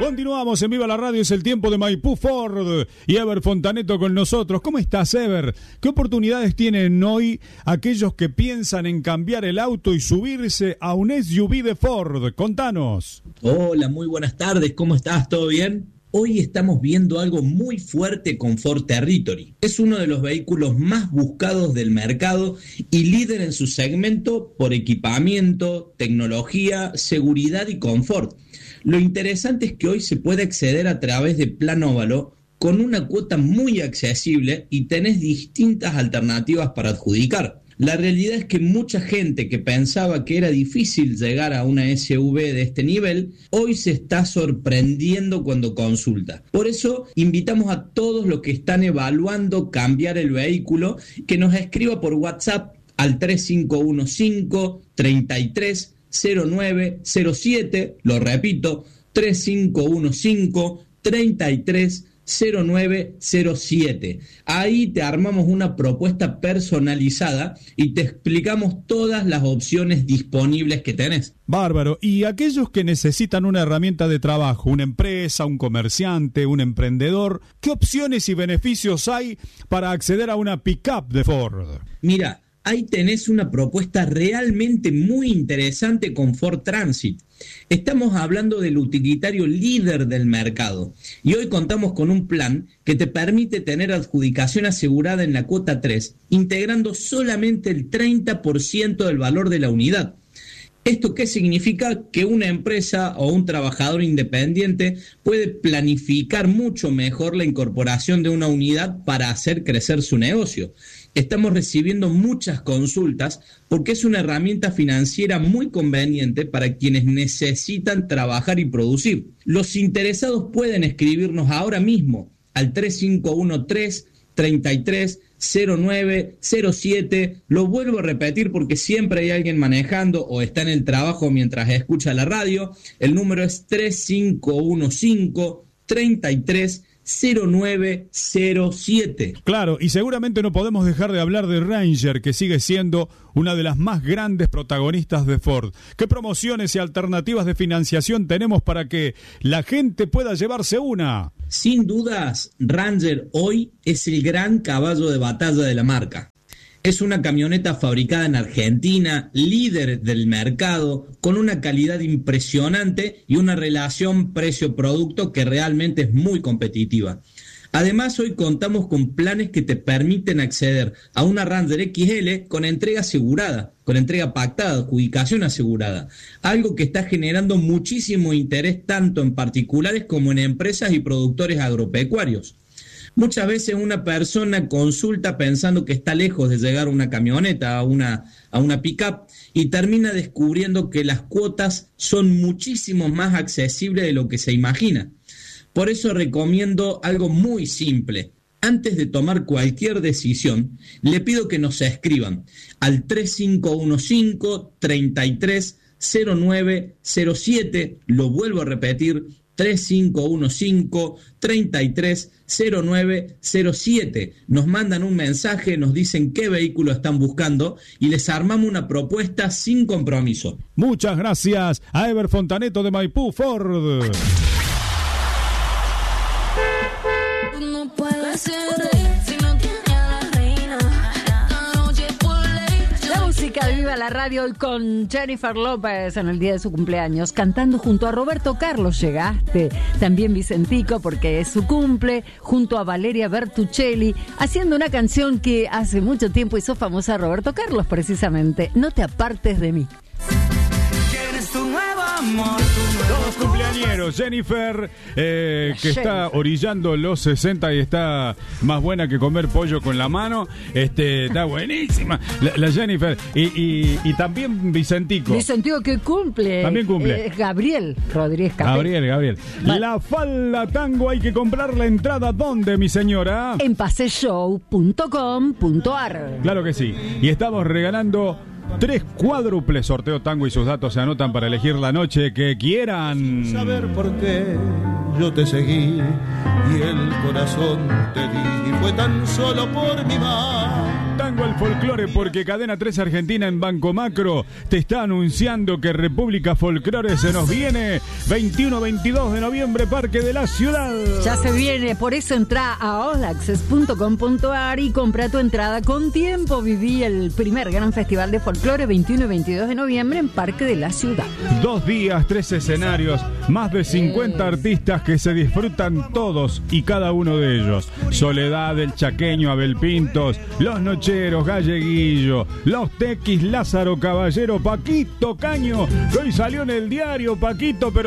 Continuamos en Viva la Radio, es el tiempo de Maipú Ford y Ever Fontaneto con nosotros. ¿Cómo estás, Ever? ¿Qué oportunidades tienen hoy aquellos que piensan en cambiar el auto y subirse a un SUV de Ford? Contanos. Hola, muy buenas tardes, ¿cómo estás? ¿Todo bien? Hoy estamos viendo algo muy fuerte con Ford Territory. Es uno de los vehículos más buscados del mercado y líder en su segmento por equipamiento, tecnología, seguridad y confort. Lo interesante es que hoy se puede acceder a través de Plan Óvalo con una cuota muy accesible y tenés distintas alternativas para adjudicar. La realidad es que mucha gente que pensaba que era difícil llegar a una SUV de este nivel, hoy se está sorprendiendo cuando consulta. Por eso invitamos a todos los que están evaluando cambiar el vehículo que nos escriba por WhatsApp al 3515-330907, lo repito, 3515-330907. Ahí te armamos una propuesta personalizada y te explicamos todas las opciones disponibles que tenés. Bárbaro. Y aquellos que necesitan una herramienta de trabajo, una empresa, un comerciante, un emprendedor, ¿qué opciones y beneficios hay para acceder a una pick-up de Ford? Mira, ahí tenés una propuesta realmente muy interesante con Ford Transit. Estamos hablando del utilitario líder del mercado y hoy contamos con un plan que te permite tener adjudicación asegurada en la cuota 3, integrando solamente el 30% del valor de la unidad. ¿Esto qué significa? Que una empresa o un trabajador independiente puede planificar mucho mejor la incorporación de una unidad para hacer crecer su negocio. Estamos recibiendo muchas consultas porque es una herramienta financiera muy conveniente para quienes necesitan trabajar y producir. Los interesados pueden escribirnos ahora mismo al 3513-330907. Lo vuelvo a repetir porque siempre hay alguien manejando o está en el trabajo mientras escucha la radio. El número es 3515-330907. Claro, y seguramente no podemos dejar de hablar de Ranger, que sigue siendo una de las más grandes protagonistas de Ford. ¿Qué promociones y alternativas de financiación tenemos para que la gente pueda llevarse una? Sin dudas, Ranger hoy es el gran caballo de batalla de la marca. Es una camioneta fabricada en Argentina, líder del mercado, con una calidad impresionante y una relación precio-producto que realmente es muy competitiva. Además, hoy contamos con planes que te permiten acceder a una Ranger XL con entrega asegurada, con entrega pactada, adjudicación asegurada, algo que está generando muchísimo interés tanto en particulares como en empresas y productores agropecuarios. Muchas veces una persona consulta pensando que está lejos de llegar a una camioneta, a una pick-up, y termina descubriendo que las cuotas son muchísimo más accesibles de lo que se imagina. Por eso recomiendo algo muy simple. Antes de tomar cualquier decisión, le pido que nos escriban al 3515-330907, lo vuelvo a repetir, 3515-330907. Nos mandan un mensaje, nos dicen qué vehículo están buscando y les armamos una propuesta sin compromiso. Muchas gracias a Ever Fontaneto de Maipú Ford. No puede ser si no tiene a la reina. La música de Viva la Radio hoy con Jennifer López en el día de su cumpleaños, cantando junto a Roberto Carlos. Llegaste, también Vicentico porque es su cumple, junto a Valeria Bertuccelli, haciendo una canción que hace mucho tiempo hizo famosa a Roberto Carlos, precisamente, No te apartes de mí. ¿Quieres tu nuevo amor? Dos cumpleañeros, Jennifer, que está orillando los 60 y está más buena que comer pollo con la mano. Está buenísima la Jennifer. Y también Vicentico. Vicentico que cumple. También cumple. Gabriel Rodríguez Capel. Gabriel. Vale. La falda tango, hay que comprar la entrada. ¿Dónde, mi señora? En paseshow.com.ar. Claro que sí. Y estamos regalando 3 cuádruples. Sorteo tango y sus datos se anotan para elegir la noche que quieran. Saber por qué yo te seguí y el corazón te di, y fue tan solo por mi mal. tango al folclore, porque Cadena 3 Argentina en Banco Macro te está anunciando que República Folclore se nos viene 21-22 de noviembre, Parque de la Ciudad. Ya se viene, por eso entra a allaccess.com.ar y compra tu entrada con tiempo. Viví el primer gran festival de folclore 21 y 22 de noviembre en Parque de la Ciudad. 2 días, 3 escenarios, más de 50 artistas que se disfrutan todos y cada uno de ellos. Soledad, El Chaqueño, Abel Pintos, Los Nocheros, Galleguillo, Los Tequis, Lázaro Caballero, Paquito Caño, que hoy salió en el diario, Paquito, pero